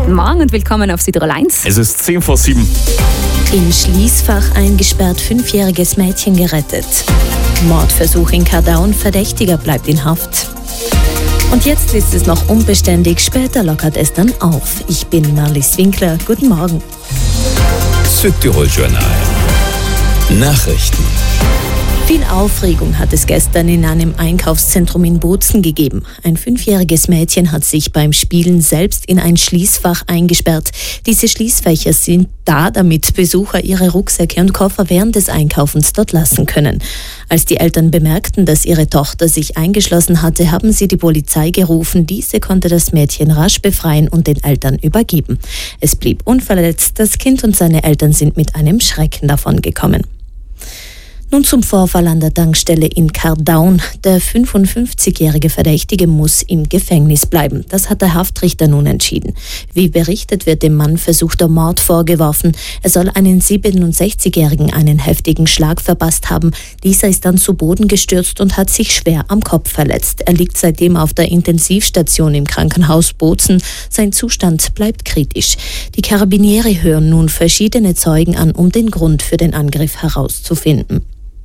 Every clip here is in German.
Guten Morgen und willkommen auf Südtirol 1. Es ist 7:10. Im Schließfach eingesperrt, 5-jähriges Mädchen gerettet. Mordversuch in Kardaun, Verdächtiger bleibt in Haft. Und jetzt ist es noch unbeständig, später lockert es dann auf. Ich bin Marlies Winkler, guten Morgen. Südtirol Journal. Nachrichten. Viel Aufregung hat es gestern in einem Einkaufszentrum in Bozen gegeben. Ein 5-jähriges Mädchen hat sich beim Spielen selbst in ein Schließfach eingesperrt. Diese Schließfächer sind da, damit Besucher ihre Rucksäcke und Koffer während des Einkaufens dort lassen können. Als die Eltern bemerkten, dass ihre Tochter sich eingeschlossen hatte, haben sie die Polizei gerufen. Diese konnte das Mädchen rasch befreien und den Eltern übergeben. Es blieb unverletzt. Das Kind und seine Eltern sind mit einem Schrecken davongekommen. Nun zum Vorfall an der Tankstelle in Kardaun. Der 55-jährige Verdächtige muss im Gefängnis bleiben. Das hat der Haftrichter nun entschieden. Wie berichtet, wird dem Mann versuchter Mord vorgeworfen. Er soll einen 67-jährigen einen heftigen Schlag verpasst haben. Dieser ist dann zu Boden gestürzt und hat sich schwer am Kopf verletzt. Er liegt seitdem auf der Intensivstation im Krankenhaus Bozen. Sein Zustand bleibt kritisch. Die Karabiniere hören nun verschiedene Zeugen an, um den Grund für den Angriff herauszufinden.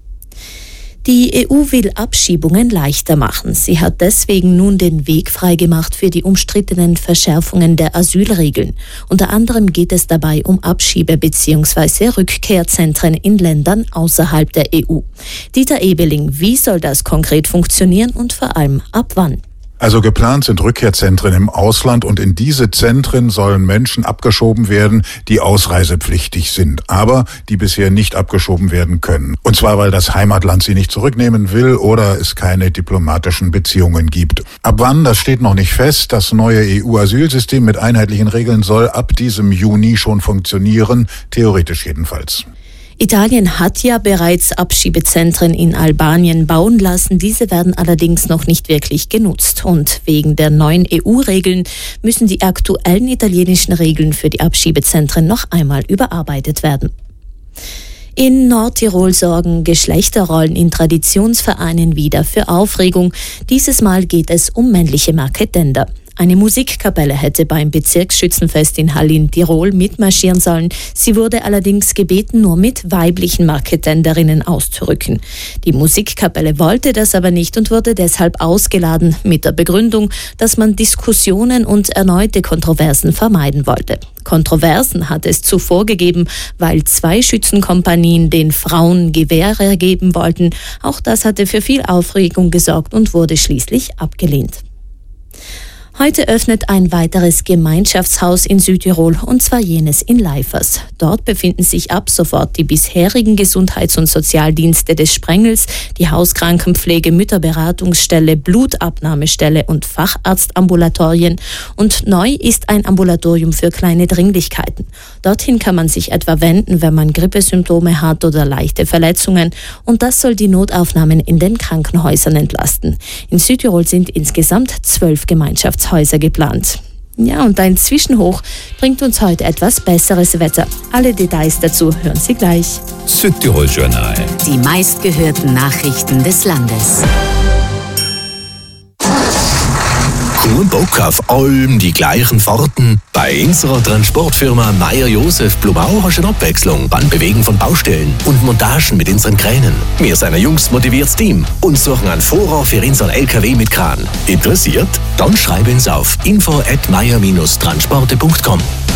Die EU will Abschiebungen leichter machen. Sie hat deswegen nun den Weg freigemacht für die umstrittenen Verschärfungen der Asylregeln. Unter anderem geht es dabei um Abschiebe- bzw. Rückkehrzentren in Ländern außerhalb der EU. Dieter Ebeling, wie soll das konkret funktionieren und vor allem ab wann? Also geplant sind Rückkehrzentren im Ausland und in diese Zentren sollen Menschen abgeschoben werden, die ausreisepflichtig sind, aber die bisher nicht abgeschoben werden können. Und zwar, weil das Heimatland sie nicht zurücknehmen will oder es keine diplomatischen Beziehungen gibt. Ab wann, das steht noch nicht fest. Das neue EU-Asylsystem mit einheitlichen Regeln soll ab diesem Juni schon funktionieren, theoretisch jedenfalls. Italien hat ja bereits Abschiebezentren in Albanien bauen lassen. Diese werden allerdings noch nicht wirklich genutzt. Und wegen der neuen EU-Regeln müssen die aktuellen italienischen Regeln für die Abschiebezentren noch einmal überarbeitet werden. In Nordtirol sorgen Geschlechterrollen in Traditionsvereinen wieder für Aufregung. Dieses Mal geht es um männliche Marketender. Eine Musikkapelle hätte beim Bezirksschützenfest in Hall in Tirol mitmarschieren sollen. Sie wurde allerdings gebeten, nur mit weiblichen Marketenderinnen auszurücken. Die Musikkapelle wollte das aber nicht und wurde deshalb ausgeladen, mit der Begründung, dass man Diskussionen und erneute Kontroversen vermeiden wollte. Kontroversen hat es zuvor gegeben, weil 2 Schützenkompanien den Frauen Gewehre geben wollten. Auch das hatte für viel Aufregung gesorgt und wurde schließlich abgelehnt. Heute öffnet ein weiteres Gemeinschaftshaus in Südtirol, und zwar jenes in Leifers. Dort befinden sich ab sofort die bisherigen Gesundheits- und Sozialdienste des Sprengels, die Hauskrankenpflege, Mütterberatungsstelle, Blutabnahmestelle und Facharztambulatorien. Und neu ist ein Ambulatorium für kleine Dringlichkeiten. Dorthin kann man sich etwa wenden, wenn man Grippesymptome hat oder leichte Verletzungen. Und das soll die Notaufnahmen in den Krankenhäusern entlasten. In Südtirol sind insgesamt 12 Gemeinschaftshäuser geplant. Ja, und ein Zwischenhoch bringt uns heute etwas besseres Wetter. Alle Details dazu hören Sie gleich. Südtirol Journal. Die meistgehörten Nachrichten des Landes. Komm Bock auf allem die gleichen Fahrten. Bei unserer Transportfirma Meier-Josef Blumau hast du eine Abwechslung beim Bewegen von Baustellen und Montagen mit unseren Kränen. Wir sind ein jungs motiviertes Team und suchen einen Fahrer für unseren LKW mit Kran. Interessiert? Dann schreib uns auf info@meier-transporte.com.